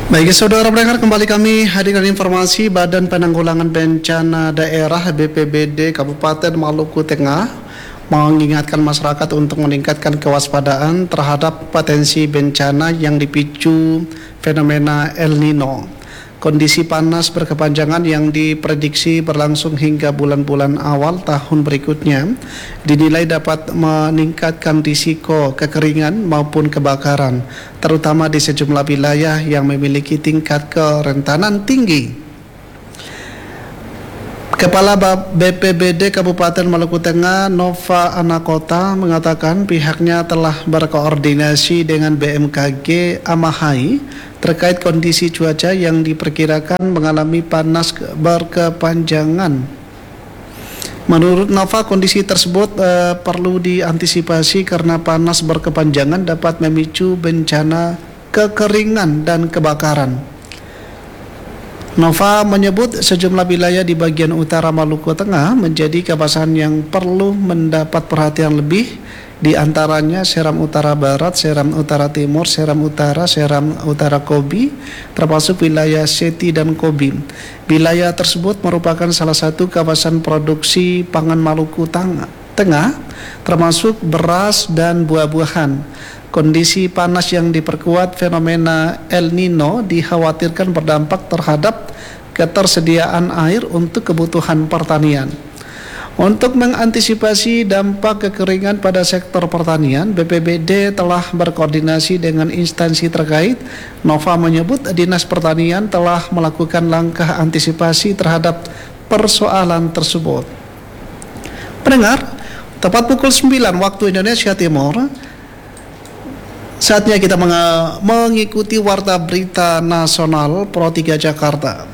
Baik, saudara pendengar, kembali kami hadirkan informasi Badan Penanggulangan Bencana Daerah BPBD Kabupaten Maluku Tengah mengingatkan masyarakat untuk meningkatkan kewaspadaan terhadap potensi bencana yang dipicu fenomena El Nino. Kondisi panas berkepanjangan yang diprediksi berlangsung hingga bulan-bulan awal tahun berikutnya dinilai dapat meningkatkan risiko kekeringan maupun kebakaran, terutama di sejumlah wilayah yang memiliki tingkat kerentanan tinggi. Kepala BPBD Kabupaten Maluku Tengah, Nova Anakota, mengatakan pihaknya telah berkoordinasi dengan BMKG Amahai terkait kondisi cuaca yang diperkirakan mengalami panas berkepanjangan. Menurut Nova, kondisi tersebut perlu diantisipasi karena panas berkepanjangan dapat memicu bencana kekeringan dan kebakaran. Nova menyebut sejumlah wilayah di bagian utara Maluku Tengah menjadi kawasan yang perlu mendapat perhatian lebih, di antaranya Seram Utara Barat, Seram Utara Timur, Seram Utara Kobi, termasuk wilayah Seti dan Kobi. Wilayah tersebut merupakan salah satu kawasan produksi pangan Maluku Tengah, termasuk beras dan buah-buahan. Kondisi panas yang diperkuat fenomena El Nino dikhawatirkan berdampak terhadap ketersediaan air untuk kebutuhan pertanian. Untuk mengantisipasi dampak kekeringan pada sektor pertanian, BPBD telah berkoordinasi dengan instansi terkait. Nova menyebut Dinas Pertanian telah melakukan langkah antisipasi terhadap persoalan tersebut. Pendengar, tepat pukul 9 waktu Indonesia Timur, saatnya kita mengikuti Warta Berita Nasional Pro 3 Jakarta.